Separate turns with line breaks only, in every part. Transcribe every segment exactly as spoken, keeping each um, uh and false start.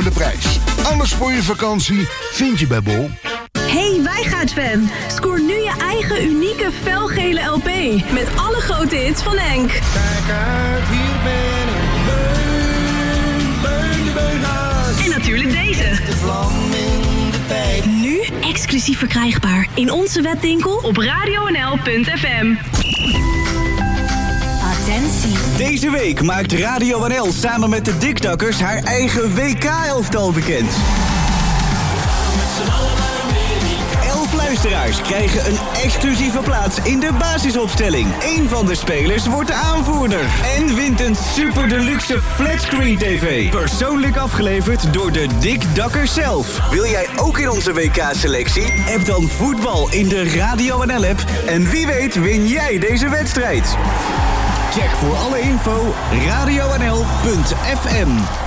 de prijs. Alles voor je vakantie vind je bij Bol.
Hey Wijngaard-fan, scoor nu je eigen unieke felgele L P met alle grote hits van Henk.
Kijk uit, hier ben ik, Beun, Beun de Beunhaas.
En natuurlijk deze.
De vlam in de pijp.
Nu exclusief verkrijgbaar in onze webwinkel op radio n l punt f m.
Attentie.
Deze week maakt Radio N L samen met de Dikdakkers haar eigen W K-elftal bekend. Elf luisteraars krijgen een exclusieve plaats in de basisopstelling. Eén van de spelers wordt de aanvoerder. En wint een super deluxe flatscreen tv. Persoonlijk afgeleverd door de Dikdakkers zelf. Wil jij ook in onze W K-selectie? App dan voetbal in de Radio N L-app. En wie weet win jij deze wedstrijd. Check voor alle info radio n l punt f m.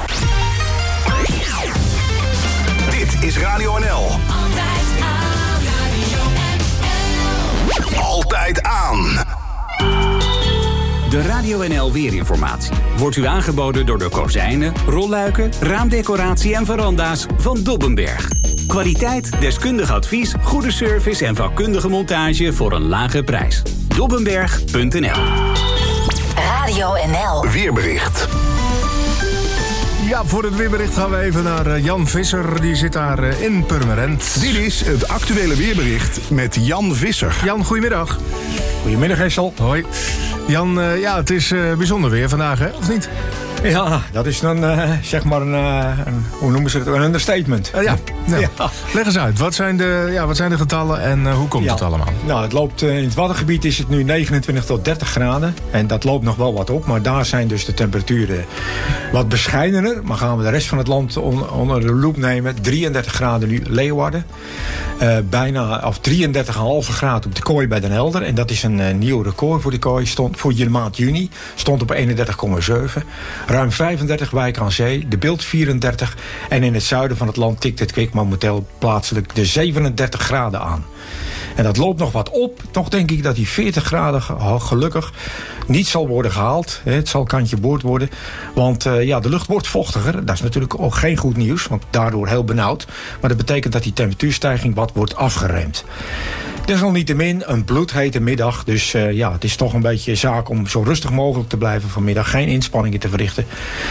Dit is Radio N L.
Altijd aan. Radio N L.
Altijd aan.
De Radio N L weerinformatie wordt u aangeboden door de kozijnen, rolluiken, raamdecoratie en veranda's van Dobbenberg. Kwaliteit, deskundig advies, goede service en vakkundige montage voor een lage prijs. Dobbenberg punt n l.
Radio N L.
Weerbericht.
Ja, voor het weerbericht gaan we even naar Jan Visser. Die zit daar in Purmerend.
Dit is het actuele weerbericht met Jan Visser.
Jan, goedemiddag.
Goedemiddag, Hessel.
Hoi. Jan, uh, ja, het is uh, bijzonder weer vandaag, hè? Of niet?
Ja, dat is dan uh, zeg maar een, uh, een, hoe noemen ze het, een understatement.
Uh, ja. Nou,
ja.
Leg eens uit, wat zijn de, ja, wat zijn de getallen en uh, hoe komt
ja.
het allemaal?
Nou, het loopt, uh, in het Waddengebied is het nu negenentwintig tot dertig graden. En dat loopt nog wel wat op, maar daar zijn dus de temperaturen wat bescheidener. Maar gaan we de rest van het land on, onder de loep nemen. drieëndertig graden nu Leeuwarden. Uh, bijna, of drieëndertig komma vijf graden op de Kooi bij Den Helder. En dat is een uh, nieuw record voor de Kooi. Stond voor de maand juni. Stond op eenendertig komma zeven. Ruim vijfendertig wijken aan zee. De Beeld vierendertig. En in het zuiden van het land tikt het kwik momenteel plaatselijk de zevenendertig graden aan. En dat loopt nog wat op. Toch denk ik dat die veertig graden gelukkig niet zal worden gehaald. Het zal kantje boord worden. Want uh, ja, de lucht wordt vochtiger. Dat is natuurlijk ook geen goed nieuws. Want daardoor heel benauwd. Maar dat betekent dat die temperatuurstijging wat wordt afgeremd. Desalniettemin een bloedhete middag. Dus uh, ja, het is toch een beetje zaak om zo rustig mogelijk te blijven vanmiddag. Geen inspanningen te verrichten.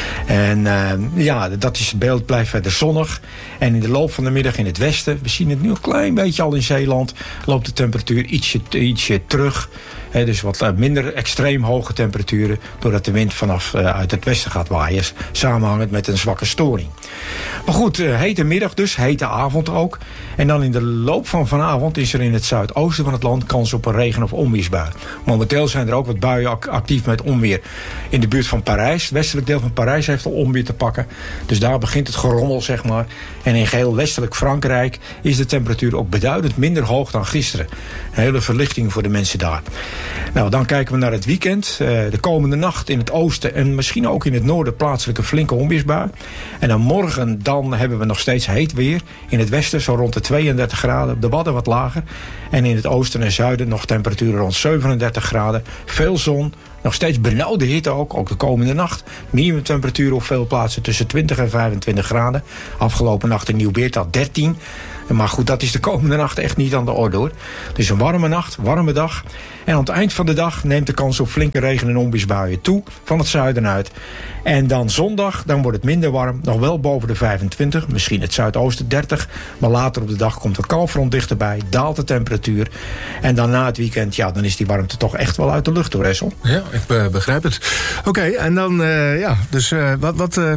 En uh, ja, dat is het beeld. Blijft verder zonnig. En in de loop van de middag in het westen, we zien het nu een klein beetje al in Zeeland, loopt de temperatuur ietsje, ietsje terug. He, dus wat uh, minder extreem hoge temperaturen, doordat de wind vanaf uh, uit het westen gaat waaien, samenhangend met een zwakke storing. Maar goed, uh, hete middag dus, hete avond ook. En dan in de loop van vanavond is er in het zuidoosten van het land kans op een regen- of onweersbui. Momenteel zijn er ook wat buien ac- actief met onweer in de buurt van Parijs. Het westelijk deel van Parijs heeft al onweer te pakken. Dus daar begint het gerommel, zeg maar. En in geheel westelijk Frankrijk is de temperatuur ook beduidend minder hoog dan gisteren. Een hele verlichting voor de mensen daar. Nou, dan kijken we naar het weekend. Uh, de komende nacht in het oosten en misschien ook in het noorden plaatselijke flinke onweersbui. En dan morgen dan hebben we nog steeds heet weer. In het westen zo rond de tweeëndertig graden, op de Wadden wat lager. En in het oosten en zuiden nog temperaturen rond zevenendertig graden. Veel zon, nog steeds benauwde hitte ook, ook de komende nacht. Minimumtemperatuur op veel plaatsen tussen twintig en vijfentwintig graden. Afgelopen nacht in Nieuw-Beerta dertien. Maar goed, dat is de komende nacht echt niet aan de orde hoor. Dus een warme nacht, warme dag. En aan het eind van de dag neemt de kans op flinke regen- en onweersbuien toe van het zuiden uit. En dan zondag, dan wordt het minder warm. Nog wel boven de vijfentwintig, misschien het zuidoosten dertig. Maar later op de dag komt een koufront dichterbij, daalt de temperatuur. En dan na het weekend, ja, dan is die warmte toch echt wel uit de lucht hoor, Essel.
Ja, ik uh, begrijp het. Oké, okay, en dan, uh, ja, dus uh, wat... wat uh...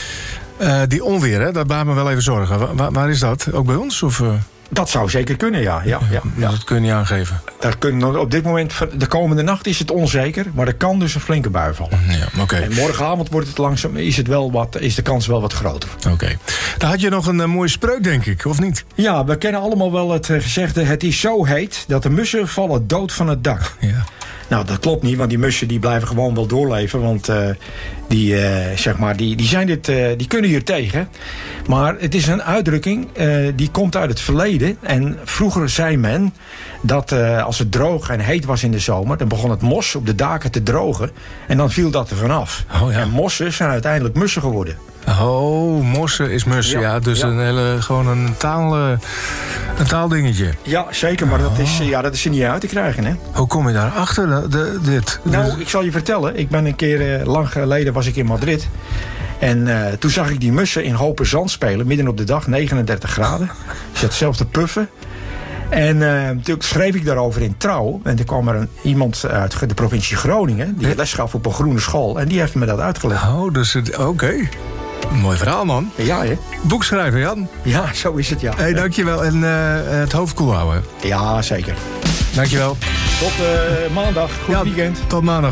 Uh, die onweer, hè, dat baart me wel even zorgen. Waar, waar is dat? Ook bij ons? Of, uh...
Dat zou zeker kunnen, ja. ja, ja, ja.
Dat kun je niet aangeven.
Dat kunnen, op dit moment, de komende nacht is het onzeker. Maar er kan dus een flinke bui vallen.
Ja, okay.
En morgenavond wordt het langzaam, is, het wel wat, is de kans wel wat groter.
Oké. Okay. Dan had je nog een uh, mooie spreuk, denk ik, of niet?
Ja, we kennen allemaal wel het uh, gezegde... het is zo heet dat de mussen vallen dood van het dak.
Ja.
Nou, dat klopt niet, want die mussen die blijven gewoon wel doorleven. Want uh, die, uh, zeg maar, die, die, zijn dit, uh, die kunnen hier tegen. Maar het is een uitdrukking uh, die komt uit het verleden. En vroeger zei men dat uh, als het droog en heet was in de zomer... dan begon het mos op de daken te drogen. En dan viel dat er vanaf.
Oh, ja.
En mossen zijn uiteindelijk mussen geworden.
Oh, mossen is mussen, ja.
Ja,
dus
ja.
een hele, gewoon een, taal, uh, een taaldingetje.
Ja, zeker, maar dat is, ja, dat is er niet uit te krijgen, hè?
Hoe kom je daarachter, de, de, dit?
Nou, ik zal je vertellen. Ik ben een keer, uh, lang geleden was ik in Madrid. En uh, toen zag ik die mussen in Hopen Zand spelen, midden op de dag, negenendertig graden. Je zat zelf te puffen. En uh, toen schreef ik daarover in Trouw. En toen kwam er een, iemand uit de provincie Groningen, die les gaf op een groene school. En die heeft me dat uitgelegd.
Oh, dus oké. Okay. Mooi verhaal, man.
Ja, hè?
Boekschrijver, Jan.
Ja, zo is het, ja.
Hé, hey, dankjewel. En uh, het hoofd koel houden.
Ja, zeker.
Dankjewel.
Tot uh, maandag. Goed
ja,
weekend.
Tot maandag.